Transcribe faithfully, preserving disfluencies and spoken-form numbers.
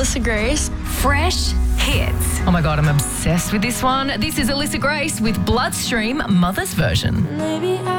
Alyssa Grace. Fresh hits. Oh my God, I'm obsessed with this one. This is Alyssa Grace with Bloodstream, Mother's version. Maybe